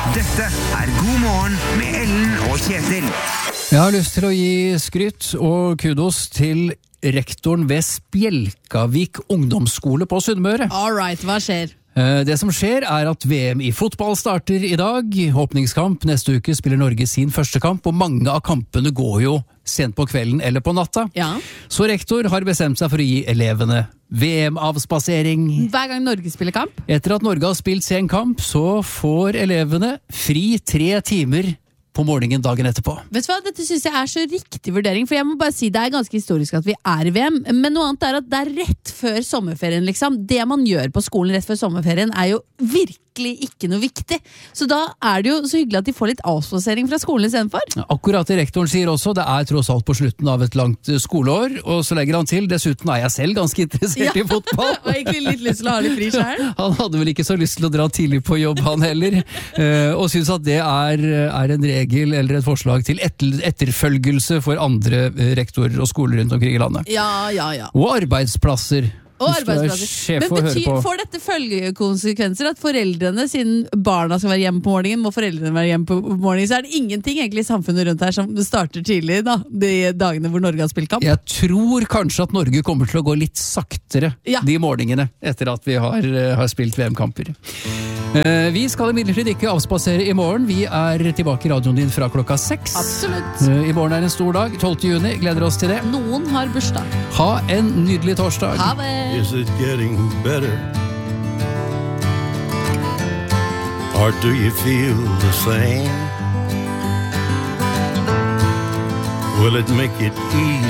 Dette God morgen med Ellen og Kjetil. Jeg har lyst til å gi skryt og kudos til rektoren ved Spjelkavik ungdomsskole på Sunnmøre. All right, hva skjer? Det som skjer at VM i fotball starter i dag. Åpningskamp neste uke spiller Norge sin første kamp, og mange av kampene går jo sent på kvelden eller på natta. Ja. Så rektor har bestemt seg for å gi elevene VM-avspasering. Hver gang Norge spiller kamp? Etter at Norge har spilt sen kamp, så får elevene fri 3 timer på morgenen dagen etterpå. Vet du hva, dette synes jeg så riktig vurdering, for jeg må bare si det ganske historisk at vi i VM, men noe annet at det rett før sommerferien, liksom. Det man gjør på skolen rett før sommerferien jo virkelig ikke noe viktig. Så da det jo så hyggelig at de får litt avspasering fra skolen i stedet for. Akkurat det rektoren sier også, det tross alt på slutten av et langt skoleår, og så legger han til, dessuten jeg selv ganske interessert i fotball. Og egentlig litt lyst til å ha litt fri selv. Han hadde vel ikke så lyst til å dra tidlig på jobb han heller, og synes at det en regel eller et forslag til etterfølgelse for andre rektorer og skoler rundt omkring i landet. Ja. Og arbeidsplasser. Og arbeidsplasser. Men får dette følgekonsekvenser at foreldrene, siden barna skal være hjemme på morgenen, må foreldrene være hjemme på morgenen, så det ingenting egentlig i samfunnet rundt her som starter tidlig da, de dagene hvor Norge har spilt kamp? Jeg tror kanskje at Norge kommer til å gå litt saktere de morgenene etter at vi har spilt VM-kamper. Vi skal imidlertid ikke avspasere i morgen. Vi tilbake i radioen din fra klokka 6. Absolutt. I morgen en stor dag, 12. juni. Gleder oss til det. Noen har bursdag. Ha en nydelig torsdag. Ha det. Is it getting better? Or do you feel the same? Will it make it easy?